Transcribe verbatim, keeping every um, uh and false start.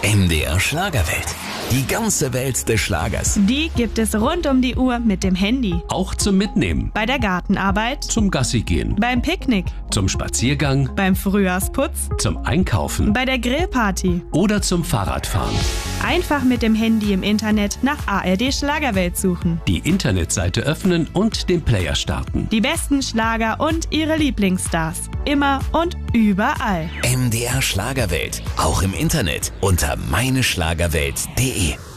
M D R Schlagerwelt. Die ganze Welt des Schlagers. Die gibt es rund um die Uhr mit dem Handy. Auch zum Mitnehmen. Bei der Gartenarbeit, Zum Gassi gehen. beim Picknick, Zum Spaziergang. beim Frühjahrsputz, Zum Einkaufen. bei der Grillparty. Oder zum Fahrradfahren. Einfach mit dem Handy im Internet nach A R D Schlagerwelt suchen. Die Internetseite öffnen und den Player starten. Die besten Schlager und ihre Lieblingsstars. Immer und überall. M D R Schlagerwelt. Auch im Internet unter meine schlagerwelt punkt de.